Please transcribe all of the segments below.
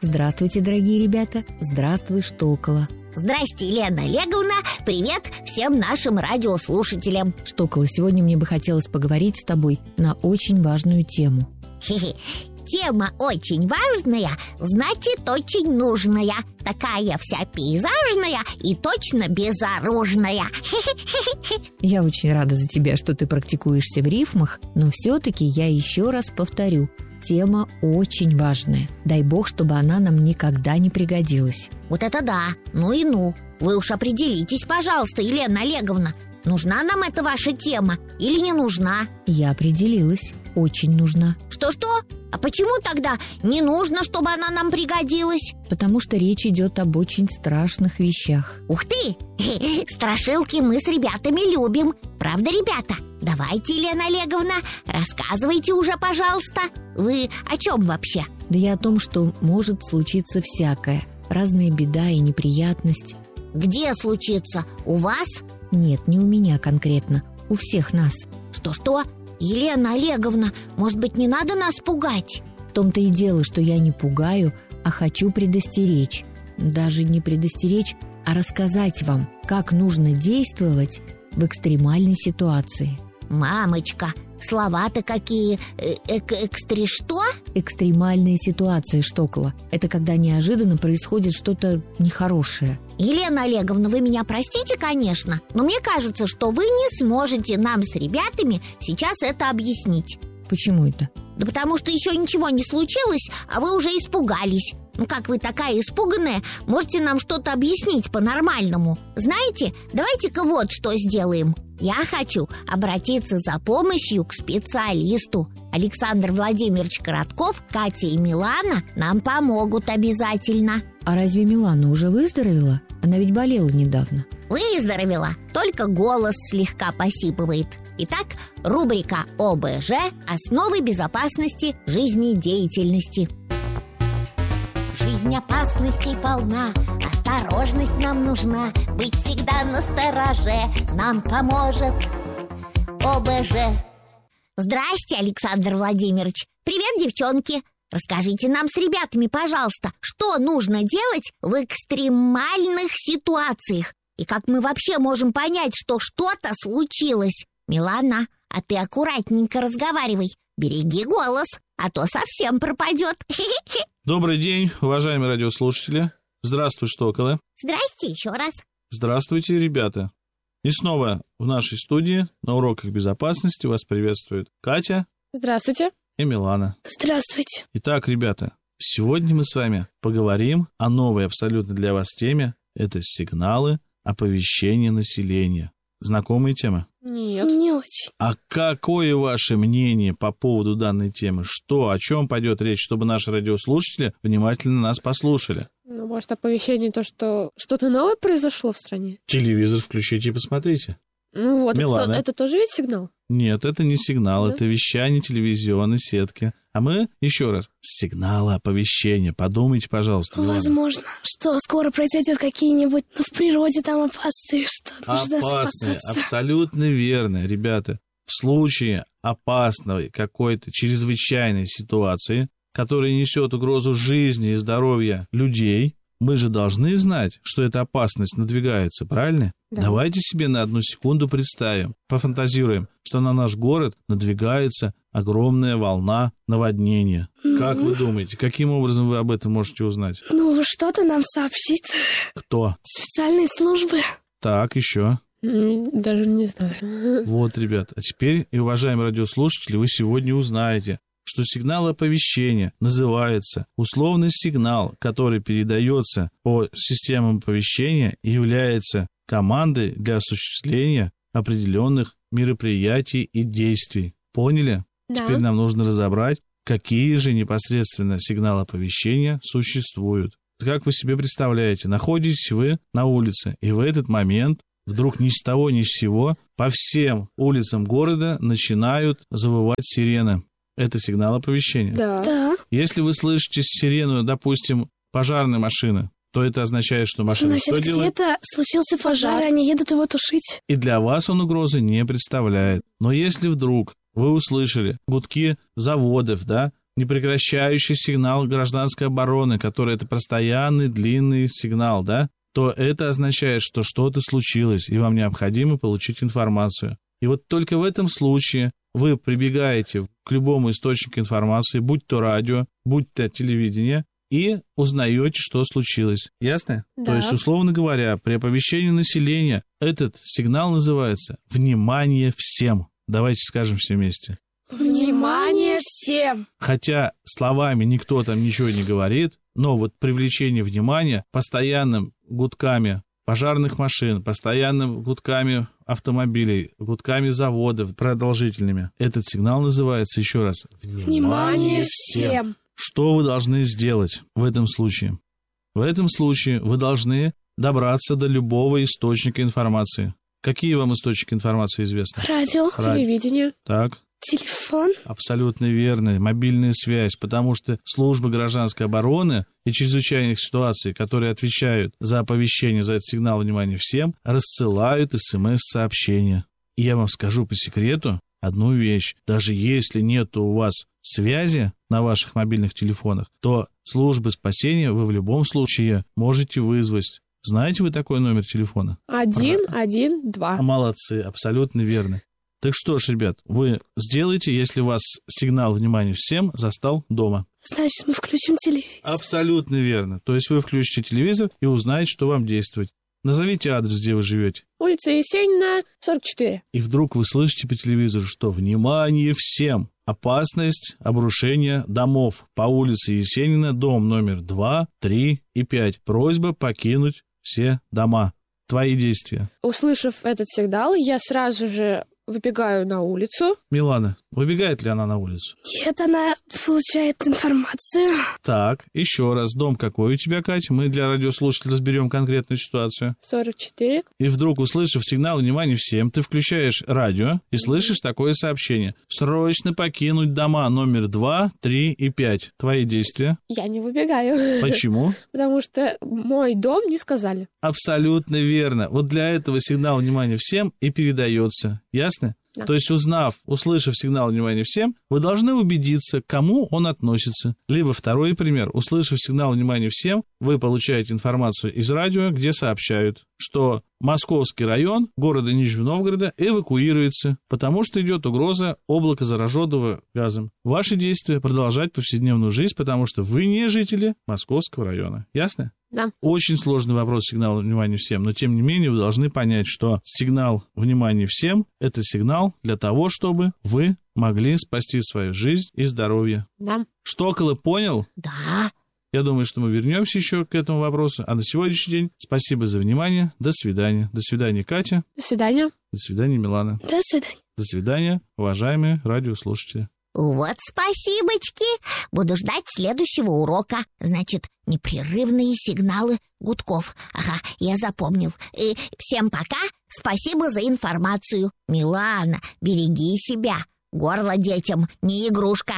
Здравствуйте, дорогие ребята. Здравствуй, Штокола. Здрасте, Елена Олеговна. Привет всем нашим радиослушателям. Штокола, сегодня мне бы хотелось поговорить с тобой на очень важную тему. Тема очень важная, значит, очень нужная. Такая вся пейзажная и точно безоружная. Я очень рада за тебя, что ты практикуешься в рифмах, но все-таки я еще раз повторю. Тема очень важная. Дай бог, чтобы она нам никогда не пригодилась. Вот это да, ну и ну. Вы уж определитесь, пожалуйста, Елена Олеговна. Нужна нам эта ваша тема или не нужна? Я определилась. Очень нужна. Что-что? А почему тогда не нужно, чтобы она нам пригодилась? Потому что речь идет об очень страшных вещах. Ух ты! Страшилки мы с ребятами любим. Правда, ребята? Давайте, Елена Олеговна, рассказывайте уже, пожалуйста. Вы о чем вообще? Да я о том, что может случиться всякое. Разная беда и неприятность. Где случится? У вас? Нет, не у меня конкретно. У всех нас. Что-что? Елена Олеговна, может быть, не надо нас пугать? В том-то и дело, что я не пугаю, а хочу предостеречь. Даже не предостеречь, а рассказать вам, как нужно действовать в экстремальной ситуации. Мамочка, слова-то какие? Что? Экстремальные ситуации, Штокола. Это когда неожиданно происходит что-то нехорошее. Елена Олеговна, вы меня простите, конечно, но мне кажется, что вы не сможете нам с ребятами сейчас это объяснить. Почему это? Да потому что еще ничего не случилось, а вы уже испугались. Ну как вы такая испуганная, можете нам что-то объяснить по-нормальному? Знаете, давайте-ка вот что сделаем. Я хочу обратиться за помощью к специалисту. Александр Владимирович Коротков, Катя и Милана нам помогут обязательно. А разве Милана уже выздоровела? Она ведь болела недавно. Выздоровела, только голос слегка посипывает. Итак, рубрика ОБЖ «Основы безопасности жизнедеятельности». Жизнь опасностей полна, осторожность нам нужна. Быть всегда настороже нам поможет ОБЖ. Здрасте, Александр Владимирович. Привет, девчонки. Расскажите нам с ребятами, пожалуйста, что нужно делать в экстремальных ситуациях? И как мы вообще можем понять, что что-то случилось? Милана, а ты аккуратненько разговаривай. Береги голос, а то совсем пропадет. Добрый день, уважаемые радиослушатели. Здравствуй, Штокола. Здрасте еще раз. Здравствуйте, ребята. И снова в нашей студии на уроках безопасности вас приветствует Катя. Здравствуйте. И Милана. Здравствуйте. Итак, ребята, сегодня мы с вами поговорим о новой абсолютно для вас теме. Это сигналы оповещения населения. Знакомая тема? Нет. Не очень. А какое ваше мнение по поводу данной темы? Что, о чем пойдет речь, чтобы наши радиослушатели внимательно нас послушали? Ну, может, оповещение то, что что-то новое произошло в стране? Телевизор включите и посмотрите. Ну вот, Милана. это тоже ведь сигнал? Нет, это не сигнал, Да? это вещание телевизионной сетки. А мы, еще раз, сигналы оповещения. Подумайте, пожалуйста. Милана. Возможно, что скоро произойдет какие-нибудь, в природе там опасные, что нужно Опасные, спасаться. абсолютно верно, ребята. В случае опасной какой-то чрезвычайной ситуации, которая несет угрозу жизни и здоровья людей, мы же должны знать, что эта опасность надвигается, правильно? Да. Давайте себе на одну секунду представим, пофантазируем, что на наш город надвигается огромная волна наводнения. Как вы думаете, каким образом вы об этом можете узнать? Ну, что-то нам сообщит Кто? специальные службы. Так, еще. Даже не знаю. Вот, ребят, а теперь, и уважаемые радиослушатели, вы сегодня узнаете, что сигнал оповещения называется условный сигнал, который передается по системам оповещения и является командой для осуществления определенных мероприятий и действий. Поняли? Да. Теперь нам нужно разобрать, какие же непосредственно сигналы оповещения существуют. Как вы себе представляете, находитесь вы на улице, и в этот момент вдруг ни с того ни с сего по всем улицам города начинают завывать сирены. Это сигнал оповещения. Да. Если вы слышите сирену, допустим, пожарной машины, то это означает, что машина Значит, что делает? где-то случился пожар, они едут его тушить. И для вас он угрозы не представляет. Но если вдруг вы услышали гудки заводов, да, непрекращающий сигнал гражданской обороны, который это постоянный длинный сигнал, да, то это означает, что что-то случилось, и вам необходимо получить информацию. И вот только в этом случае вы прибегаете к любому источнику информации, будь то радио, будь то телевидение, и узнаете, что случилось. Ясно? Да. То есть, условно говоря, при оповещении населения этот сигнал называется «Внимание всем». Давайте скажем все вместе. Внимание всем! Хотя словами никто там ничего не говорит, но вот привлечение внимания постоянным гудками пожарных машин, постоянным гудками автомобилей, гудками заводов продолжительными. Этот сигнал называется, еще раз, Внимание всем! Что вы должны сделать в этом случае? В этом случае вы должны добраться до любого источника информации. Какие вам источники информации известны? Радио, Телевидение. Так. телефон. Абсолютно верно. Мобильная связь, потому что службы гражданской обороны и чрезвычайных ситуаций, которые отвечают за оповещение, за этот сигнал внимания всем, рассылают СМС-сообщения. И я вам скажу по секрету одну вещь. Даже если нет у вас связи на ваших мобильных телефонах, то службы спасения вы в любом случае можете вызвать. Знаете вы такой номер телефона? 112. Молодцы, абсолютно верно. Так что ж, ребят, вы сделаете, если вас сигнал внимания всем застал дома? Значит, мы включим телевизор. Абсолютно верно. То есть вы включите телевизор и узнаете, что вам действовать. Назовите адрес, где вы живете. Улица Есенина, 44. И вдруг вы слышите по телевизору, что «Внимание всем! Опасность обрушения домов по улице Есенина, дом номер 2, 3 и 5. Просьба покинуть все дома». Твои действия. Услышав этот сигнал, я сразу же выбегаю на улицу. Милана, выбегает ли она на улицу? Нет, она получает информацию. Так, еще раз. Дом какой у тебя, Катя? Мы для радиослушателей разберем конкретную ситуацию. 44. И вдруг, услышав сигнал внимания всем, ты включаешь радио и слышишь такое сообщение. Срочно покинуть дома номер 2, 3 и 5. Твои действия. Я не выбегаю. Почему? Потому что мой дом не сказали. Абсолютно верно. Вот для этого сигнал внимания всем и передается. Ясно? Да. То есть, услышав сигнал внимания всем, вы должны убедиться, к кому он относится. Либо второй пример. Услышав сигнал внимания всем, вы получаете информацию из радио, где сообщают, что Московский район города Нижнего Новгорода эвакуируется, потому что идет угроза облака зараженного газом. Ваши действия продолжать повседневную жизнь, потому что вы не жители Московского района. Ясно? Да. Очень сложный вопрос сигнала внимания всем, но тем не менее вы должны понять, что сигнал внимания всем – это сигнал для того, чтобы вы могли спасти свою жизнь и здоровье. Да. Штоколы понял? Да. Я думаю, что мы вернемся еще к этому вопросу. А на сегодняшний день спасибо за внимание. До свидания. До свидания, Катя. До свидания. До свидания, Милана. До свидания. До свидания, уважаемые радиослушатели. Вот спасибочки. Буду ждать следующего урока. Значит, непрерывные сигналы гудков. Ага, я запомнил. Всем пока. Спасибо за информацию. Милана, береги себя. Горло детям не игрушка.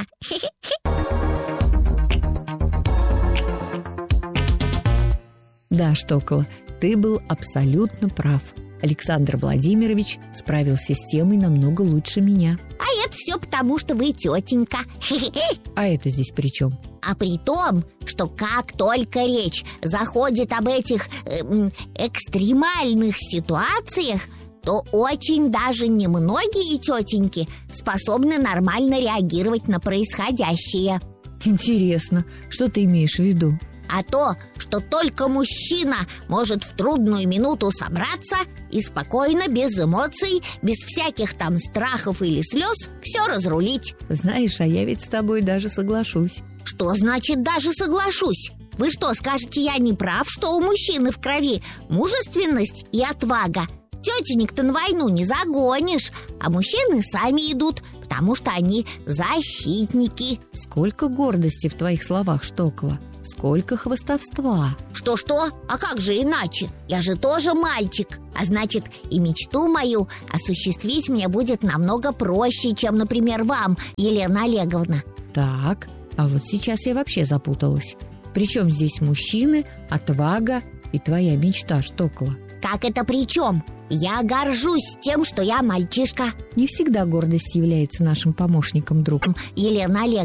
Да, Штокола, ты был абсолютно прав. Александр Владимирович справился с темой намного лучше меня. А это все потому, что вы тетенька. А это здесь при чем? А при том, что как только речь заходит об этих экстремальных ситуациях, то очень даже немногие тетеньки способны нормально реагировать на происходящее. Интересно, что ты имеешь в виду? А то, что только мужчина может в трудную минуту собраться и спокойно, без эмоций, без всяких там страхов или слез все разрулить. Знаешь, а я ведь с тобой даже соглашусь. Что значит даже соглашусь? Вы что, скажете, я не прав, что у мужчины в крови мужественность и отвага? Тетенек-то на войну не загонишь, а мужчины сами идут, потому что они защитники. Сколько гордости в твоих словах, Штокола. Сколько хвастовства. Что-что? А как же иначе? Я же тоже мальчик. А значит, и мечту мою осуществить мне будет намного проще, чем, например, вам, Елена Олеговна. Так, а вот сейчас я вообще запуталась. Причем здесь мужчины, отвага и твоя мечта, Штокола? Как это при чем? Я горжусь тем, что я мальчишка. Не всегда гордость является нашим помощником, друг. Елена Олеговна.